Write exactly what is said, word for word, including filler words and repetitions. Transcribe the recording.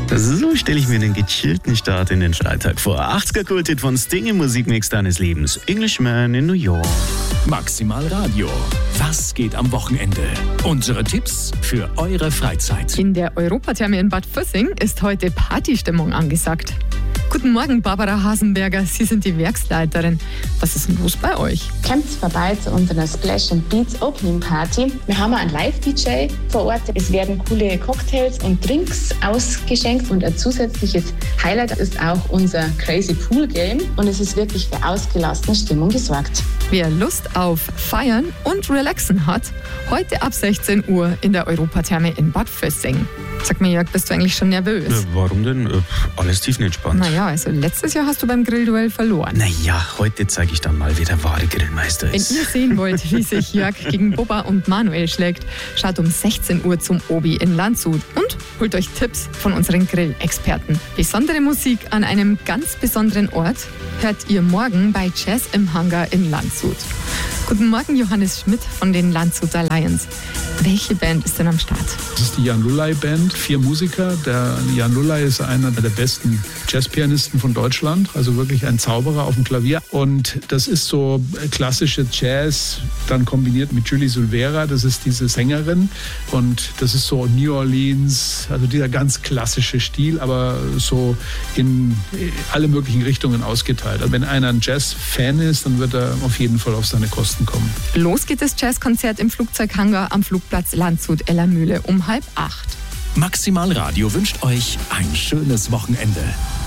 So stelle ich mir den gechillten Start in den Freitag vor. achtziger-Kulthit von Sting im Musikmix deines Lebens. Englishman in New York. Maximal Radio. Was geht am Wochenende? Unsere Tipps für eure Freizeit. In der Europatherme in Bad Füssing ist heute Partystimmung angesagt. Guten Morgen, Barbara Hasenberger. Sie sind die Werksleiterin. Was ist denn los bei euch? Kommt vorbei zu unserer Splash and Beats Opening Party. Wir haben einen Live-D J vor Ort. Es werden coole Cocktails und Drinks ausgeschenkt. Und ein zusätzliches Highlight ist auch unser Crazy Pool Game. Und es ist wirklich für ausgelassene Stimmung gesorgt. Wer Lust auf Feiern und Relaxen hat, heute ab sechzehn Uhr in der Europatherme in Bad Füssing. Sag mir, Jörg, bist du eigentlich schon nervös? Äh, warum denn? Äh, alles tiefenentspannt. Naja, also letztes Jahr hast du beim Grillduell verloren. Naja, heute zeige ich dann mal, wer der wahre Grillmeister ist. Wenn ihr sehen wollt, wie sich Jörg gegen Bubba und Manuel schlägt, schaut um sechzehn Uhr zum Obi in Landshut und holt euch Tipps von unseren Grillexperten. Besondere Musik an einem ganz besonderen Ort hört ihr morgen bei Jazz im Hangar in Landshut. Guten Morgen, Johannes Schmidt von den Landshuter Lions. Welche Band ist denn am Start? Das ist die Jan Lulley Band, vier Musiker. Der Jan Lulley ist einer der besten Jazzpianisten von Deutschland, also wirklich ein Zauberer auf dem Klavier. Und das ist so klassische Jazz, dann kombiniert mit Julie Silvera, das ist diese Sängerin. Und das ist so New Orleans, also dieser ganz klassische Stil, aber so in alle möglichen Richtungen ausgeteilt. Also wenn einer ein Jazz-Fan ist, dann wird er auf jeden Fall auf seine Kosten kommen. Los geht das Jazzkonzert im Flugzeughangar am Flugplatz Landshut-Ellermühle um halb acht. Maximal Radio wünscht euch ein schönes Wochenende.